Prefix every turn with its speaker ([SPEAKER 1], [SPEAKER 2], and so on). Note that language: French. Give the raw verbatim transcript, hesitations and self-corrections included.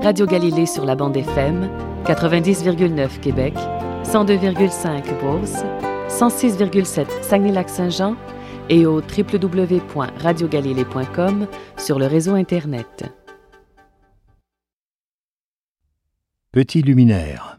[SPEAKER 1] Radio Galilée sur la bande F M, quatre-vingt-dix virgule neuf Québec, cent deux virgule cinq Beauce, cent six virgule sept Saguenay-Lac-Saint-Jean et au w w w point radio galilée point com sur le réseau Internet.
[SPEAKER 2] Petit luminaire.